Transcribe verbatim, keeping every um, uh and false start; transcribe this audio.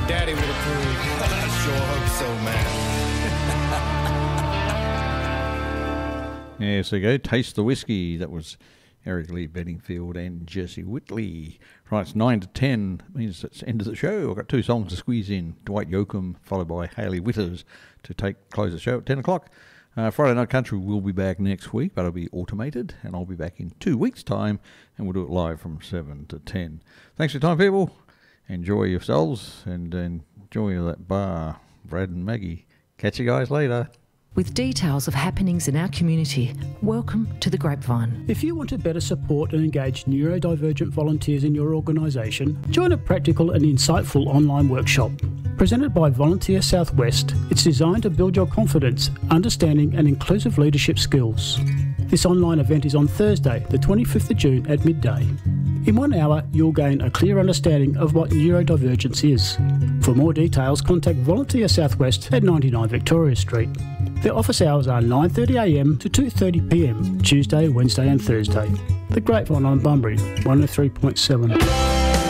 My daddy would approve. I sure hope so, man. Yes, there you go. Taste the Whiskey. That was Eric Lee Bedingfield and Jesse Whitley. Right, it's nine to ten. That means it's the end of the show. I've got two songs to squeeze in. Dwight Yoakam, followed by Hayley Witters to take close the show at ten o'clock. Uh, Friday Night Country will be back next week, but it'll be automated, and I'll be back in two weeks' time, and we'll do it live from seven to ten. Thanks for your time, people. Enjoy yourselves, and enjoy that bar, Brad and Maggie. Catch you guys later. With details of happenings in our community, welcome to The Grapevine. If you want to better support and engage neurodivergent volunteers in your organisation, join a practical and insightful online workshop. Presented by Volunteer Southwest, it's designed to build your confidence, understanding and inclusive leadership skills. This online event is on Thursday, the twenty-fifth of June at midday. In one hour, you'll gain a clear understanding of what neurodivergence is. For more details, contact Volunteer Southwest at ninety-nine Victoria Street. Their office hours are nine thirty a m to two thirty p m, Tuesday, Wednesday and Thursday. The Grapevine on Bunbury, one oh three point seven.